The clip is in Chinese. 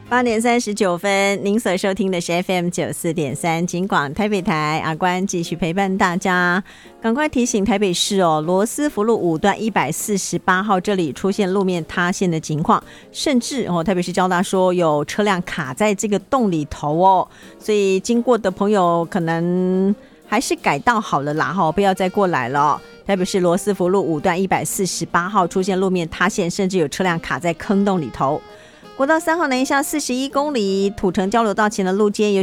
8:39，您所收听的是 FM94.3 金广台北台，阿关继续陪伴大家。赶快提醒台北市罗斯福路5段148号这里出现路面塌陷的情况，甚至台北市交大说有车辆卡在这个洞里头所以经过的朋友可能还是改道好了啦不要再过来了。台北市罗斯福路5段148号出现路面塌陷，甚至有车辆卡在坑洞里头。国道3号南下41公里土城交流道前的路肩有